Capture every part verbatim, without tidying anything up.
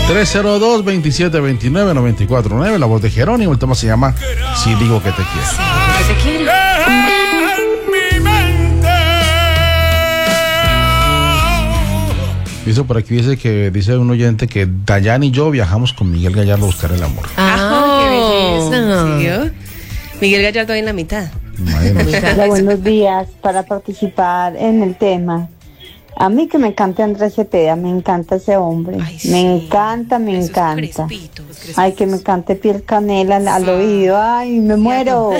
tres cero dos, veintisiete veintinueve, noventa y cuatro nueve, la voz de Jerónimo. El tema se llama Si digo que te quiero. Si digo que te quiero. Dice por aquí, dice que dice un oyente que Dayan y yo viajamos con Miguel Gallardo a buscar el amor. Ah, qué belleza. ¿Sí, yo? Miguel Gallardo ahí en la mitad. Hola, buenos días. Para participar en el tema, a mí que me encanta Andrés Cepeda, me encanta ese hombre. Ay, sí. Me encanta, me Esos encanta. crespitos, crespitos. Ay, que me cante Piel Canela al, al oído. Ay, me muero.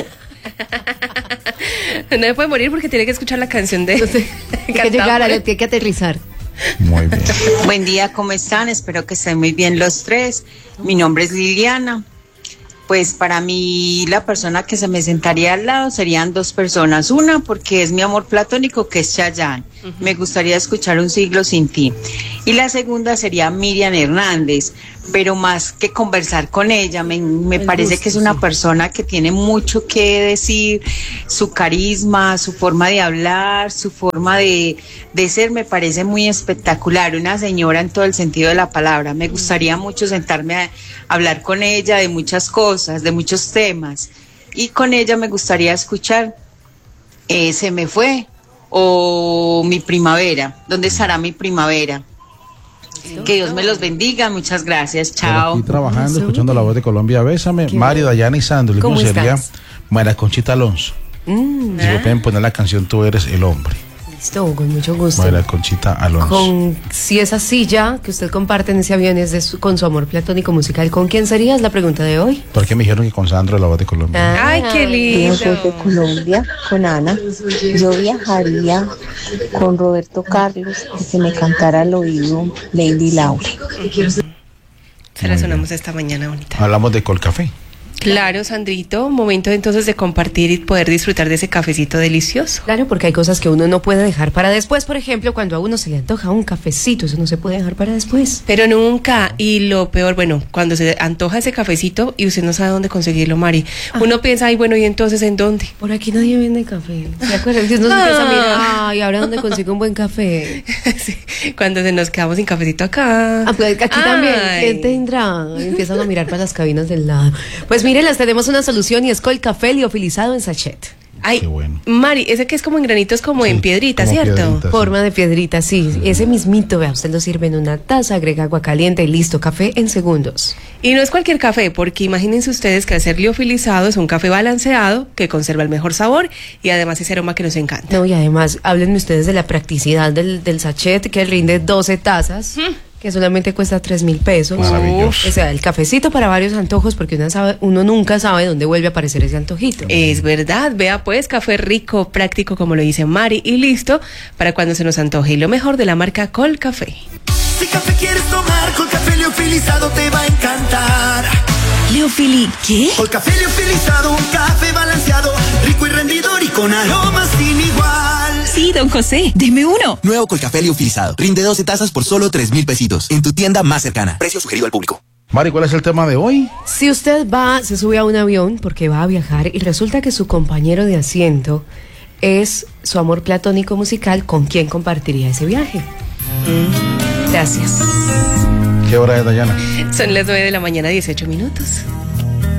No me puede morir porque tiene que escuchar la canción de... Entonces, hay que llegar, a- tiene que aterrizar. Muy bien. Buen día, ¿cómo están? Espero que estén muy bien los tres. Mi nombre es Liliana. Pues para mí la persona que se me sentaría al lado serían dos personas. Una, porque es mi amor platónico, que es Chayanne. Uh-huh. Me gustaría escuchar Un siglo sin ti. Y la segunda sería Miriam Hernández. Pero más que conversar con ella, me, me parece gusto, que es una sí. persona que tiene mucho que decir. Su carisma, su forma de hablar, su forma de, de ser, me parece muy espectacular. Una señora en todo el sentido de la palabra. Me gustaría mucho sentarme a hablar con ella de muchas cosas, de muchos temas. Y con ella me gustaría escuchar eh, Se me fue o Mi primavera. ¿Dónde estará mi primavera? Que Dios me los bendiga, muchas gracias, chao. Aquí trabajando, escuchando la voz de Colombia, Bésame, Mari, Dayana y Sandro. ¿Cómo sería? María Conchita Alonso. Mm, si ¿eh? me pueden poner la canción Tú eres el hombre. Listo, con mucho gusto. María Conchita Alonso. Con, si esa silla que usted comparte en ese avión es de su, con su amor platónico musical, ¿con quién sería? Es la pregunta de hoy. Porque me dijeron que con Sandro, la voz de Colombia. Ah, ay, qué lindo. Yo soy de Colombia, con Ana. Yo viajaría con Roberto Carlos, que se me cantara al oído Lady Laura. Se la sonamos esta mañana, bonita. Hablamos de Colcafé. Claro, Sandrito, momento entonces de compartir y poder disfrutar de ese cafecito delicioso. Claro, porque hay cosas que uno no puede dejar para después. Por ejemplo, cuando a uno se le antoja un cafecito, eso no se puede dejar para después. Pero nunca, y lo peor, bueno, cuando se antoja ese cafecito y usted no sabe dónde conseguirlo, Mari, ah. uno piensa, ay, bueno, ¿y entonces en dónde? Por aquí nadie vende café. ¿Se acuerdan? Entonces uno ah. empieza a mirar, ay, ¿ahora dónde consigo un buen café? Sí, cuando se nos quedamos sin cafecito acá. Ah, pues aquí ay. también, ¿quién tendrá? Empiezan a mirar para las cabinas del lado. Pues miren, les tenemos una solución y es Colcafé liofilizado en sachet. Ay, bueno. Mari, ese que es como en granitos, como sí, en piedrita, como ¿cierto? Piedrita, sí. Forma de piedrita, sí. sí. Ese mismito, vea, usted lo sirve en una taza, agrega agua caliente y listo, café en segundos. Y no es cualquier café, porque imagínense ustedes que al ser liofilizado es un café balanceado que conserva el mejor sabor y además ese aroma que nos encanta. No, y además, háblenme ustedes de la practicidad del, del sachet que rinde doce tazas. ¿Mm? Que solamente cuesta tres mil pesos. Maravilloso. O sea, el cafecito para varios antojos, porque uno, sabe, uno nunca sabe dónde vuelve a aparecer ese antojito. Es verdad, vea pues, café rico, práctico, como lo dice Mari, y listo para cuando se nos antoje. Y lo mejor de la marca Colcafé. Si café quieres tomar, Colcafé liofilizado te va a encantar. ¿Liofili qué? Colcafé liofilizado, un café balanceado, rico y rendidor y con aromas sin igual. Sí, don José, deme uno. Nuevo Colcafé liofilizado, rinde doce tazas por solo tres mil pesitos, en tu tienda más cercana. Precio sugerido al público. Mari, ¿cuál es el tema de hoy? Si usted va, se sube a un avión porque va a viajar y resulta que su compañero de asiento es su amor platónico musical, ¿con quién compartiría ese viaje? Mm. Gracias. ¿Qué hora es, Dayana? Son las nueve de la mañana, dieciocho minutos.